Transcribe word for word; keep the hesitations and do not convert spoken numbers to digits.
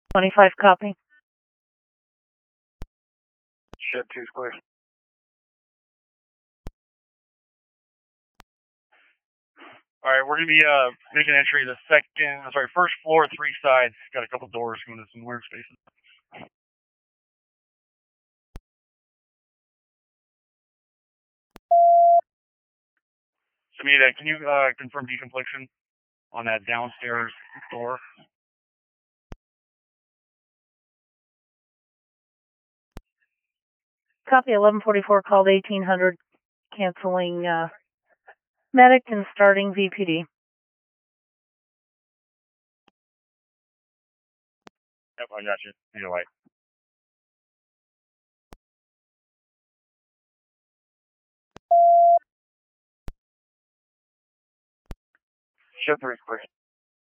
twenty-five copy. Shed two square. All right, we're gonna be uh making entry the second, sorry, first floor, three sides. Got a couple doors going to some weird spaces. Samita, can you uh, confirm deconfliction on that downstairs door? Copy. eleven forty-four called eighteen hundred, canceling uh, medic and starting V P D. Yep, I got you. Either way. Shed three square.